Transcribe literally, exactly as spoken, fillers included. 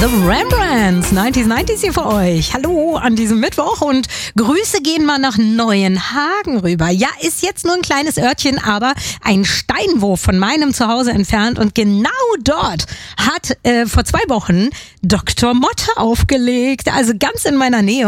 The Rembrandts, neunziger neunzig hier für euch. Hallo an diesem Mittwoch und Grüße gehen mal nach Neuenhagen rüber. Ja, ist jetzt nur ein kleines Örtchen, aber ein Steinwurf von meinem Zuhause entfernt und genau dort hat äh, vor zwei Wochen Doktor Motte aufgelegt, also ganz in meiner Nähe.